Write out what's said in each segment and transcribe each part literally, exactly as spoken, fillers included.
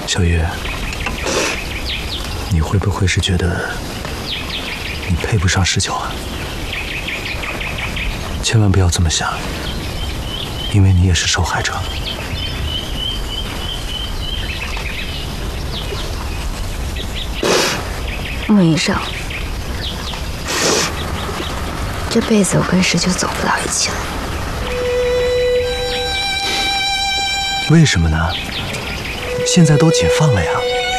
小月，你会不会是觉得你配不上十九啊？千万不要这么想，因为你也是受害者。 穆医生，这辈子我跟十九走不到一起了。 为什么呢？现在都解放了呀。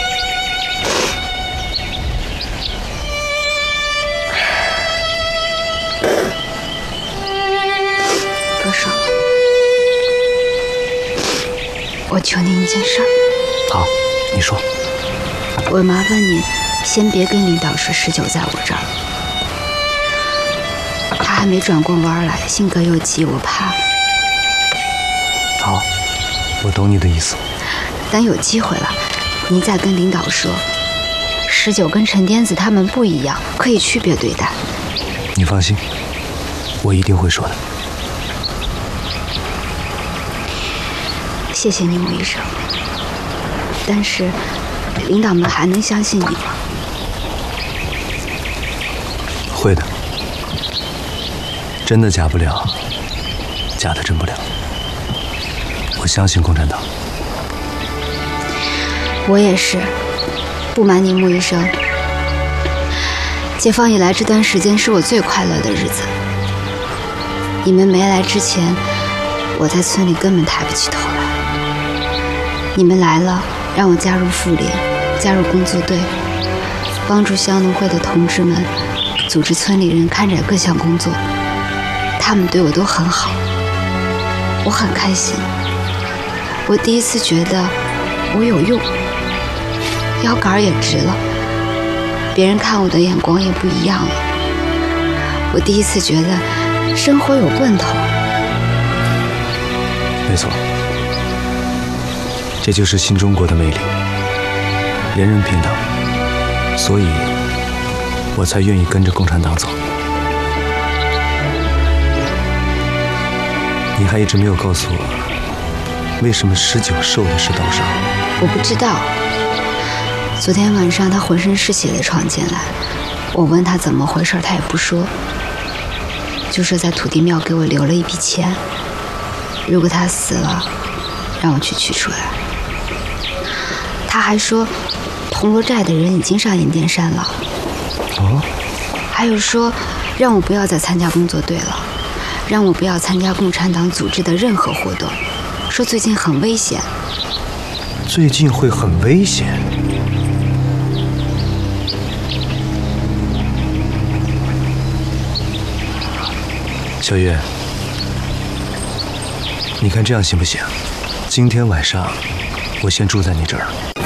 多少？我求您一件事儿。 好，你说。 我麻烦你先别跟领导说十九在我这儿，他还没转过弯来，性格又急，我怕。 好，我懂你的意思。 等有机会了，你再跟领导说，十九跟陈颠子他们不一样，可以区别对待。 你放心，我一定会说的。 谢谢你，穆医生。但是，领导们还能相信你吗？ 会的，真的假不了，假的真不了。我相信共产党。 我也是。不瞒您，穆医生，解放以来这段时间是我最快乐的日子。你们没来之前，我在村里根本抬不起头来。你们来了，让我加入妇联，加入工作队，帮助乡农会的同志们组织村里人开展各项工作。他们对我都很好，我很开心。我第一次觉得我有用，腰杆也直了，别人看我的眼光也不一样了。我第一次觉得生活有奔头。 没错，这就是新中国的魅力，人人平等，所以我才愿意跟着共产党走。你还一直没有告诉我，为什么十九受的是刀伤？ 我不知道。昨天晚上他浑身是血的闯进来，我问他怎么回事，他也不说，就说在土地庙给我留了一笔钱，如果他死了，让我去取出来。他还说铜锣寨的人已经上盐田山了。 哦。 还有说让我不要再参加工作队了，让我不要参加共产党组织的任何活动，说最近很危险。 最近会很危险？小月，你看这样行不行？今天晚上我先住在你这儿。